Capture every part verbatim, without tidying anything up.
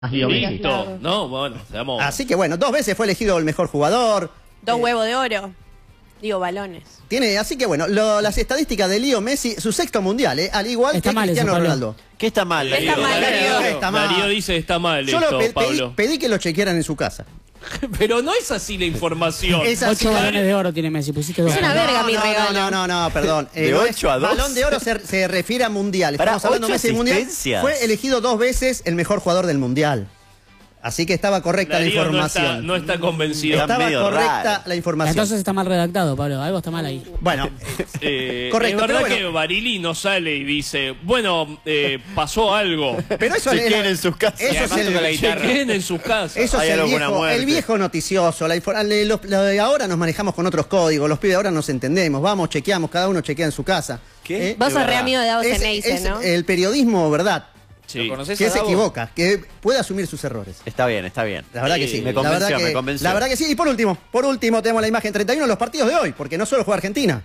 Y listo, claro. ¿no? Bueno, seamos... Así que bueno, dos veces fue elegido el mejor jugador. Dos eh, huevos de oro. Digo, balones. Tiene, así que bueno, lo, las estadísticas de Leo Messi, su sexto mundial, ¿eh? Al igual Está que mal eso, Cristiano Pablo. Ronaldo. ¿Qué está mal? ¿Qué está Darío? mal, Darío? Está mal. Darío dice está mal Yo esto, lo pe- pedí, Pablo. pedí que lo chequearan en su casa. Pero no es así la información. Es así. Ocho balones de oro tiene Messi, pusiste dos. Es una verga no, mi no, regalo. No, no, no, no, perdón. Eh, De no ocho es- a dos. Balón de oro se, se refiere a mundial. Pará, Estamos hablando de ocho Messi mundial. asistencias. Fue elegido dos veces el mejor jugador del mundial. Así que estaba correcta Darío la no información. está, no está convencido. Está Estaba medio correcta raro. la información. Entonces está mal redactado, Pablo. Algo está mal ahí. Bueno, Eh, Correcto, es verdad pero que bueno. Barili no sale y dice, bueno, eh, pasó algo. pero eso Se es quieren en sus casas. Eso es el, Se queden en sus casas. Eso Hay es el algo con la viejo, muerte. el viejo noticioso. La infor- le- lo, lo de ahora nos manejamos con otros códigos. Los pibes de ahora nos entendemos. Vamos, chequeamos, cada uno chequea en su casa. ¿Qué? ¿Eh? Vos De sos re verdad. amigo de Davos Es, Eneise, es ¿no? el periodismo, ¿verdad? Sí. ¿Conoces Que a se Davo? equivoca, que puede asumir sus errores. Está bien, está bien. La verdad que sí. Me la verdad convenció, que, me convenció. La verdad que sí. Y por último, por último tenemos la imagen treinta y uno de los partidos de hoy, porque no solo juega Argentina.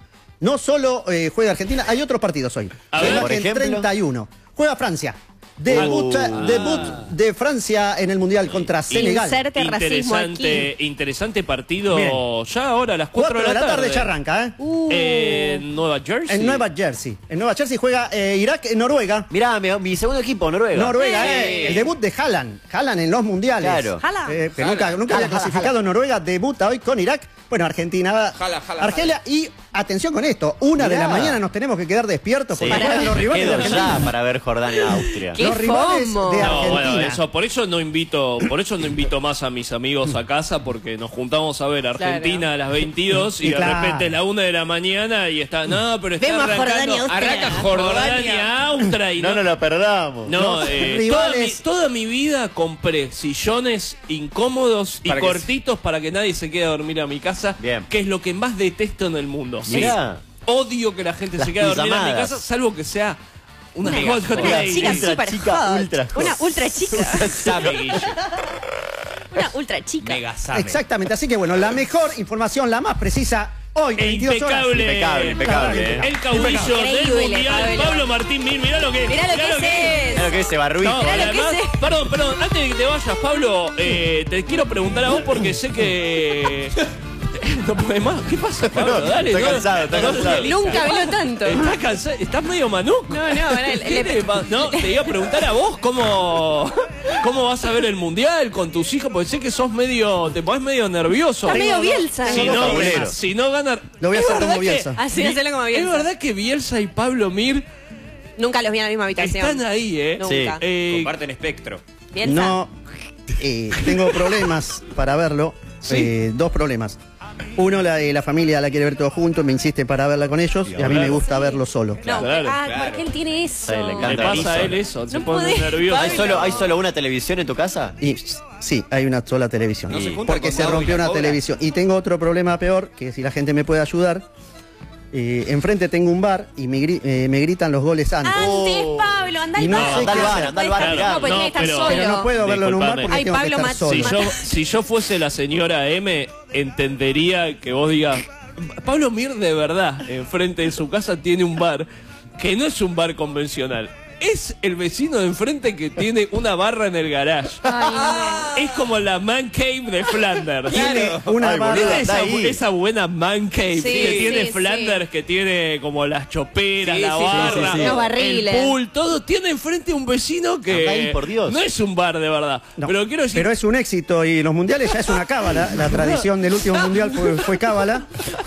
No solo eh, juega Argentina, hay otros partidos hoy. A La ver, imagen por ejemplo. treinta y uno. Juega Francia. Debut, Uh. debut de Francia en el Mundial contra Senegal. Inserte racismo Interesante, aquí. interesante partido. Bien. Ya ahora a las cuatro cuatro de la tarde ya arranca, ¿eh? Uh, Eh, en Nueva Jersey. En Nueva Jersey. En Nueva Jersey juega eh, Irak, eh, Noruega. Mirá, mi, mi segundo equipo, Noruega. Noruega, Eh. eh, el debut de Haaland. Haaland en los mundiales. Claro. Jala. Eh, que nunca, Jala. nunca había Jala, jala, clasificado Noruega, debuta hoy con Irak. Bueno, Argentina, Jala, jala, Argelia y atención con esto, una de Mirá. la mañana nos tenemos que quedar despiertos Sí. porque juegan los rivales de Quedo Argentina. ya para ver Jordania-Austria. ¿Qué? Los rivales fomo. de No, Argentina. bueno, eso, por eso no invito, por eso no invito más a mis amigos a casa, porque nos juntamos a ver Argentina Claro. a las veintidós y, Y de claro. repente es la una de la mañana y está, no, pero está Vemos arrancando, Jordania-Austria. arranca Jordania-Austria y No no, nos lo perdamos. no, Los eh, rivales- toda, mi, toda mi vida compré sillones incómodos y Para que cortitos para que nadie se quede a dormir a mi casa, Bien. que es lo que más detesto en el mundo. Mirá. Odio que la gente Las se quede a dormir a mi pijamadas. casa, salvo que sea una, Una, hot una lady. chica ultra super chica, hot. ultra hot. Una ultra chica. Sabe, Guille. Una ultra chica. Mega sabe. Exactamente, así que bueno, la mejor información, la más precisa hoy, E veintidós horas. impecable. Impecable, impecable, eh. El caudillo del Increíble, mundial, Pablo. Pablo Martín Mir, mirá lo que Mirá lo que es. Mirá lo que es ese barruito. No, Mirá lo que además, es. perdón, perdón, antes de que te vayas, Pablo, eh, te quiero preguntar a vos porque sé que... No puede más. ¿Qué pasa, Pablo? No, Dale, está no, cansado, está no, cansado. no, Nunca habló tanto. ¿Estás cansado? ¿Estás medio manuco? No, no, pará, le- ¿Qué le- te pa- no, te iba a preguntar a vos cómo, cómo vas a ver el mundial con tus hijos, porque sé que sos medio, te pones medio nervioso. Está medio Bielsa. Si Tengo no, dos problemas. si no ganan. Lo voy a ¿Es hacer como verdad que- Bielsa. Así, hacelo como Bielsa. Es verdad que Bielsa y Pablo Mir Nunca los vi en la misma habitación. están ahí, ¿eh? Nunca. Sí. Eh, Comparten espectro. Bielsa. No, eh, tengo problemas para verlo. Eh, dos problemas. Uno, la, eh, la familia la quiere ver todo junto, me insiste para verla con ellos y a mí me gusta verlo solo. No, Claro, ah, claro. porque él tiene eso. Sí, le le encanta. pasa a él eso, se No pone podés, nervioso. ¿Hay Pablo. solo, ¿Hay solo una televisión en tu casa? Y sí, hay una sola televisión. No se Y- junta porque con se Mauro y rompió la una cobra. televisión. Y tengo otro problema peor, que si la gente me puede ayudar. Eh, enfrente tengo un bar y me, gri- eh, me gritan los goles antes. Antes, Pablo, anda Y al no bar. sé Anda al qué bar, hacer. anda al bar, No, mirá. no, porque No, tiene que estar pero- solo. Pero no puedo verlo en un bar porque Ay, tengo Pablo que estar Mat- solo. Si Mata- yo, si yo fuese la señora M, entendería que vos digas, Pablo Mir de verdad, enfrente de su casa tiene un bar, que no es un bar convencional. Es el vecino de enfrente que tiene una barra en el garage. Es como la man cave de Flanders. Tiene una Ay, barra. boludo. Esa, Está ahí. esa buena man cave Sí, que tiene sí, Flanders, sí. que tiene como las choperas, Sí, la sí, sí, barra, sí, sí. Los barriles. el pool, todo. Tiene enfrente un vecino que Anda ahí, por Dios. no es un bar de verdad. No, pero quiero decir, pero es un éxito y los mundiales ya es una cábala. La tradición del último mundial fue, fue cábala.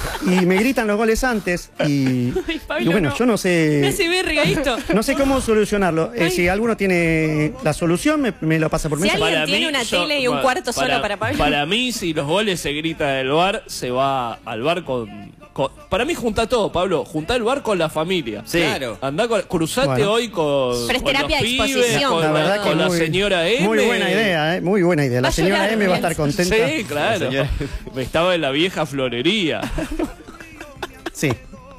Y me gritan los goles antes. Y, Ay, Pablo, y bueno, no. yo no Me sé. hace verga esto. No sé cómo solucionarlo. Eh, Ay. si alguno tiene la solución, me, me lo pasa por Si mensaje. alguien tiene una tele y un cuarto solo para Pablo. Para mí, si los goles se grita del bar, se va al bar con, con- para mí junta todo, Pablo. Junta el bar con la familia. Sí. Claro. Andá con, cruzate Bueno. hoy con, Pero es con terapia los de pibes, exposición, con La la, verdad que con la muy- señora M. Muy buena idea, ¿eh? Muy buena idea. La Va a señora llorar, M va a estar Bielsa. contenta. Sí, claro. La señora- Estaba en la vieja florería. Sí.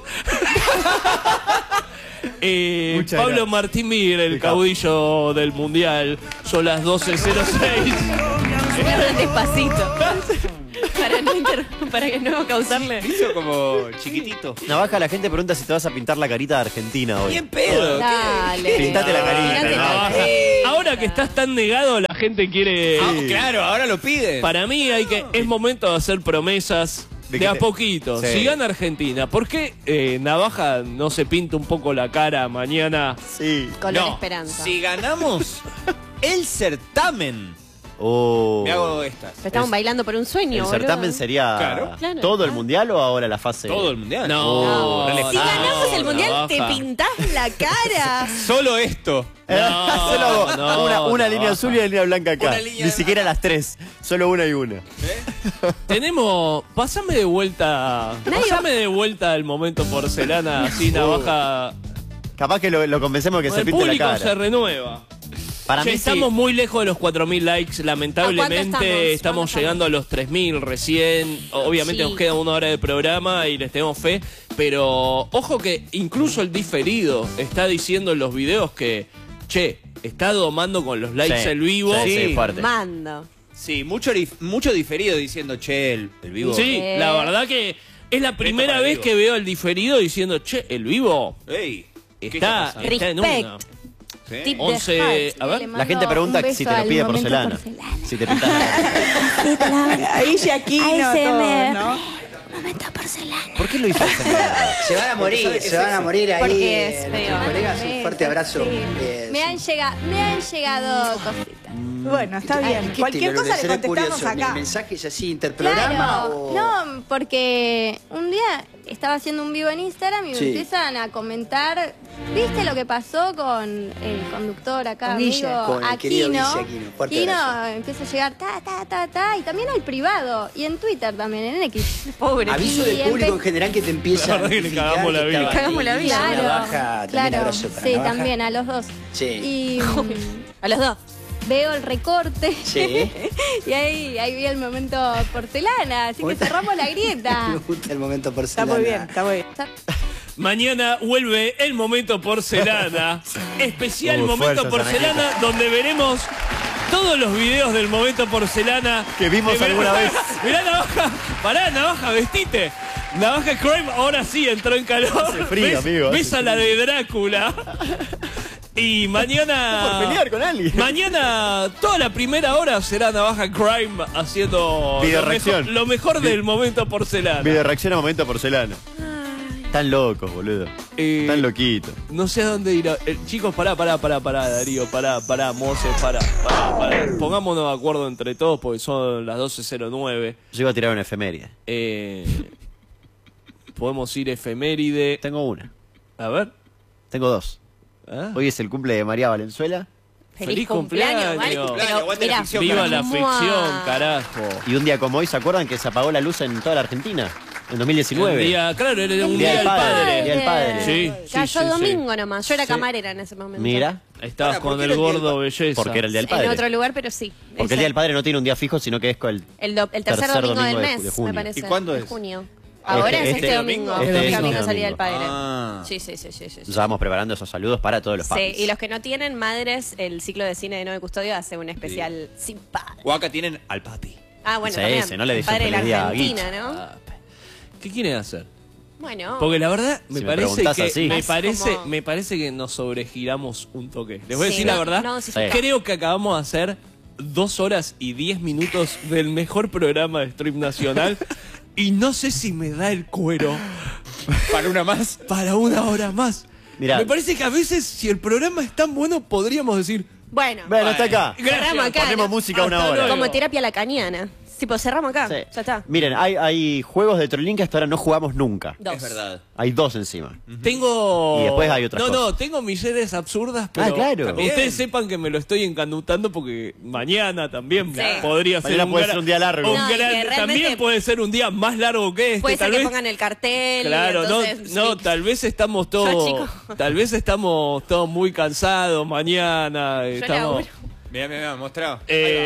Eh, Muchas Pablo gracias. Martín Mir, el caudillo del mundial. Son las doce cero seis. Hablan despacito. Para no, inter- para que no causarle. Hizo como chiquitito. Navaja, la gente pregunta si te vas a pintar la carita de Argentina hoy. Bien pedo. Dale. Pintate la carita, Pintate la Navaja. carita. ahora que estás tan negado, la gente quiere... Ah, claro, ahora lo piden. Para mí hay que es momento de hacer promesas ¿De de, qué a te- poquito. Sí. Si gana Argentina, ¿por qué eh, Navaja no se pinta un poco la cara mañana? Sí. Color No, esperanza. si ganamos el certamen, Oh. me hago estas. Pero estamos Es- bailando por un sueño, ¿El boludo. certamen sería Claro. Claro. todo el mundial o ahora la fase? Todo el mundial. No, Oh, re Si lejano. ganamos el mundial, Navaja. te pintás la cara. Solo esto. No, Solo no, una, una no, línea baja. azul y una línea blanca acá. Una línea Ni de- siquiera las tres. Solo una y una. Tenemos, pasame de vuelta, Nadie pasame de vuelta el momento porcelana, así Navaja, Capaz que lo, lo convencemos que se el pinte la público cara. se renueva. Para Che, mí estamos sí. muy lejos de los cuatro mil likes, lamentablemente ¿A cuánto estamos? estamos ¿Cuánto llegando a los tres mil recién, obviamente Sí. nos queda una hora de programa y les tenemos fe, pero ojo que incluso el diferido está diciendo en los videos que, che, está domando con los likes Sí. el vivo. Sí, sí, Sí. fuerte. Mando. Sí, mucho, dif- mucho diferido diciendo, che, el, el vivo. Sí, Eh. la verdad que es la primera para el vez vivo. que veo el diferido diciendo, che, el vivo Ey, ¿qué está, pasando? está en Respect. una. ¿Sí? Tip de once, heart. a ver. La gente pregunta si te lo pide porcelana. Si te pintas la cara. Ahí Shaquino, todo, ¿no? ¿Por qué lo hizo ese Se van a morir, se van a morir ahí. Porque es eh, feo. nuestros colegas, un fuerte abrazo. eh, Me han llegado, me han llegado cositas. Bueno, está Ay, bien. ¿qué Cualquier te- lo cosa que le será contestamos curioso, acá. ¿Mensajes así interprograma Claro, o...? no, porque un día estaba haciendo un vivo en Instagram y me Sí. empiezan a comentar, ¿viste lo que pasó con el conductor acá, Con Guille. amigo Con el querido Aquino? Guille Aquino, fuerte Y no, abrazo. empieza a llegar ta, ta, ta, ta, y también al privado, y en Twitter también, en X. Pobre. Aviso del Y público empe- en general que te empieza La a verdad que le notificar cagamos la que vida. estaba Le cagamos ahí. la vida. Claro, Navaja, también claro, abrazo para sí, Navaja. también, a los dos. Sí. Y mm, A los dos. veo el recorte. Sí. Y ahí, ahí vi el momento porcelana, así que Ahorita- cerramos la grieta. Me gusta el momento Está porcelana. muy bien, está muy bien. Mañana vuelve el momento porcelana, especial Uh, momento fuerza, porcelana, donde veremos todos los videos del momento porcelana Que vimos Eh, mirá- alguna vez. Mirá Navaja, pará Navaja, vestite. Navaja Crime ahora sí entró en calor. Hace frío, ¿Ves? amigo, hace Ves a la de Drácula. Y mañana. Por pelear con alguien. Mañana, toda la primera hora será Navaja Crime haciendo Video lo reacción. mejor, lo mejor del momento porcelana. Video reacción a momento porcelana. Están locos, boludo. Eh, Están loquitos. No sé a dónde ir. a- eh, chicos, pará, pará, pará, pará, Darío, pará, pará, Mose, pará, pará, pará. Pongámonos de acuerdo entre todos porque son las doce cero nueve. Yo iba a tirar una efeméride. Eh, podemos ir efeméride. Tengo una. A ver. Tengo dos. Ah. Hoy es el cumple de María Valenzuela Feliz Feliz cumpleaños. cumpleaños, ¿vale? Feliz cumpleaños, Pero, aguante la mirá, ficción, Viva carajo. la Mua. ficción, carajo. y un día como hoy, ¿se acuerdan que se apagó la luz en toda la Argentina? En dos mil diecinueve. El día, claro, era un Día día del del padre. padre. Día del padre. Sí, sí, Cayó sí, sí. domingo nomás. Yo era Sí. camarera en ese momento. Mira, Estabas Pará, ¿por con qué el era el día del gordo pa- belleza. porque era el día del En padre. otro lugar, pero sí. Porque Ese. el día del padre no tiene un día fijo, sino que es con el... El, do- el tercer, Tercer domingo, domingo del de- mes, de junio. me parece. ¿Y cuándo De es? junio. Ahora Este- es este, este domingo. domingo. Este el es domingo este salía del domingo. padre. Ah. Sí, sí, sí, sí, sí. sí. Ya vamos preparando esos saludos para todos los Sí, padres. y los que no tienen madres, el ciclo de cine de Nueve Custodio hace un especial sin padre. O acá tienen al papi. Ah, bueno, Sí, también. ese, no le el dicen padre de la feliz día a Argentina, ¿no? Ah, ¿Qué quieren hacer? Bueno. Porque la verdad me Si me parece preguntás que así. me Es parece como- me parece que nos sobregiramos un toque. Les voy a Sí, decir no, la verdad. no, sí, sí. Creo que acabamos de hacer dos horas y diez minutos del mejor programa de Stream Nacional y no sé si me da el cuero Para una más. para una hora más. Mirá. Me parece que a veces si el programa es tan bueno podríamos decir Bueno. Bueno, está acá. Cerramos acá, Ponemos ¿no? música una Hasta hora. luego. Como terapia lacaniana. Tipo, cerramos acá. Sí. Ya está. Miren, hay, hay juegos de Trollín que hasta ahora no jugamos nunca. Dos. Es verdad. Hay dos encima. tengo Y después hay otras no cosas. no tengo miserias absurdas pero Ah, claro. También. ustedes sepan que me lo estoy encantando porque mañana también Sí. podría ser Mañana un, puede gran- ser un día largo. un No, y que gran- realmente- también puede ser un día más largo que este Puede tal ser que vez pongan el cartel. y claro entonces, no no sí. tal vez estamos Yo, todos chico. tal vez estamos todos muy cansados mañana estamos laburo. Mirá, mirá, mirá, mostrado.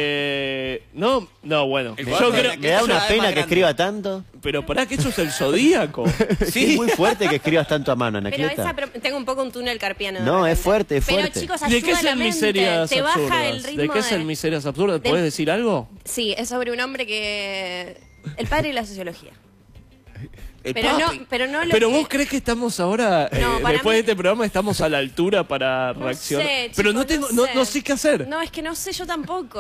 eh, no no bueno El yo cuadro creo de Me da Eso una ya es pena más que grande. escriba tanto. pero pará que eso es el zodíaco Es muy fuerte que escribas tanto a mano, Pero Anacleta. esa, pero tengo un poco un túnel carpiano. de No, es repente. fuerte, es Pero fuerte. chicos, ¿de ayuda qué a es la el mente. miserias Te baja el absurdas? ritmo ¿De qué es el miserias absurdas? ¿Puedes del- decir algo? Sí, es sobre un hombre que... El padre de la sociología. El Pero no, papi. pero no lo Pero que- vos crees que estamos ahora, eh, No, para después mí- de este programa, estamos a la altura para No reaccionar. sé, Pero no chicos, tengo, no no, sé. no sé qué hacer. No, es que no sé yo tampoco.